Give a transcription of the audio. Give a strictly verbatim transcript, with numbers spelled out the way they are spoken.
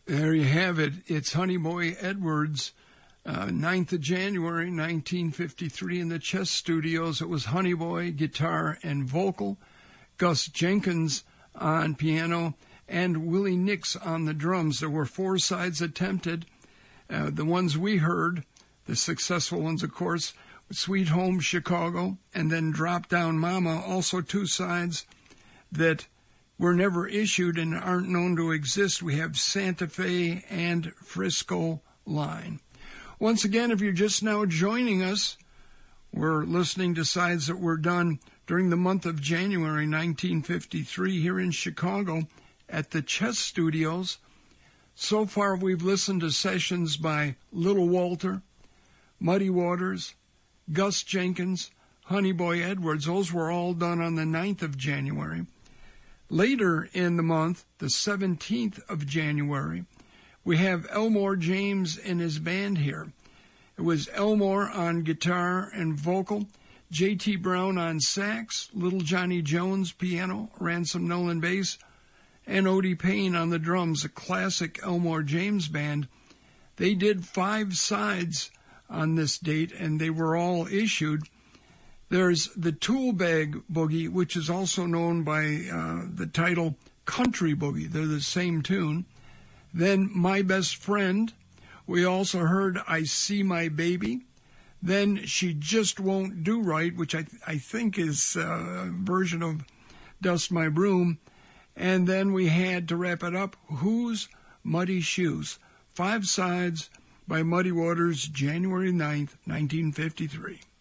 There you have it. It's Honey Boy Edwards, uh, ninth of January, nineteen fifty-three, in the Chess Studios. It was Honey Boy, guitar and vocal, Gus Jenkins on piano, and Willie Nix on the drums. There were four sides attempted. Uh, the ones we heard, the successful ones, of course, Sweet Home Chicago, and then Drop Down Mama, also two sides that were never issued and aren't known to exist. We have Santa Fe and Frisco Line. Once again, if you're just now joining us, we're listening to sides that were done during the month of January nineteen fifty-three here in Chicago at the Chess Studios. So far, we've listened to sessions by Little Walter, Muddy Waters, Gus Jenkins, Honey Boy Edwards. Those were all done on the ninth of January. Later in the month, the seventeenth of January, we have Elmore James and his band here. It was Elmore on guitar and vocal, J T Brown on sax, Little Johnny Jones piano, Ransom Nolan bass, and Odie Payne on the drums, a classic Elmore James band. They did five sides on this date, and they were all issued. There's the Tool Bag Boogie, which is also known by uh, the title Country Boogie. They're the same tune. Then My Best Friend. We also heard I See My Baby. Then She Just Won't Do Right, which I, th- I think is a version of Dust My Broom. And then we had, to wrap it up, Who's Muddy Shoes? Five sides by Muddy Waters, January ninth, nineteen fifty-three.